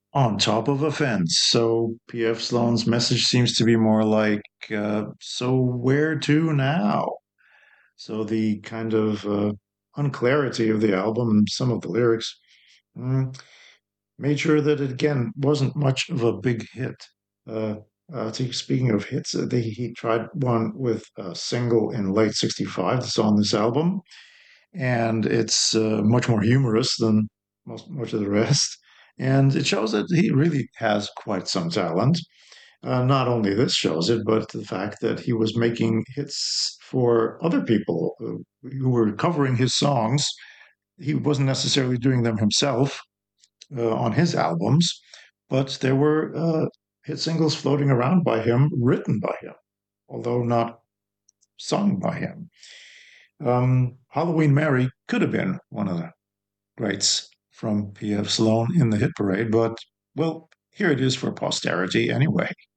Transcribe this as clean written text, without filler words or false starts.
On top of a fence. So P.F. Sloan's message seems to be more like, so where to now? So the kind of unclarity of the album and some of the lyrics mm, made sure that it again wasn't much of a big hit. Uh, Speaking of hits, he tried one with a single in late '65 that's on this album, and it's much more humorous than much of the rest. And it shows that he really has quite some talent. Not only this shows it, but the fact that he was making hits for other people who were covering his songs. He wasn't necessarily doing them himself on his albums, but there were hit singles floating around by him, written by him, although not sung by him. Halloween Mary could have been one of the greats from P.F. Sloan in the hit parade, but well, here it is for posterity anyway.